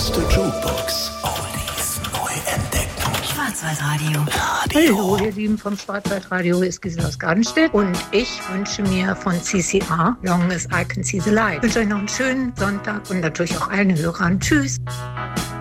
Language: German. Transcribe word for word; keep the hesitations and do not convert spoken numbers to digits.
Meister Jukebox. Oldies neu entdecken. Schwarzwaldradio. Radio. Hallo, ihr Lieben vom Schwarzwaldradio, ist Gisela aus Gardenstedt und ich wünsche mir von C C A Long as I Can See the Light. Ich wünsche euch noch einen schönen Sonntag und natürlich auch allen Hörern. Tschüss.